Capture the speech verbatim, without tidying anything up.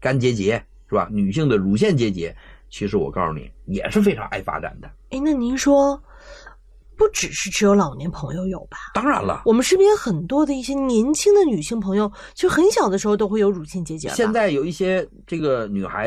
肝结节是吧？女性的乳腺结节，其实我告诉你也是非常爱发展的。 哎，那您说不只是只有老年朋友有吧？ 当然了， 我们身边很多的一些年轻的女性朋友，就很小的时候都会有乳腺结节吧。 现在有一些这个女孩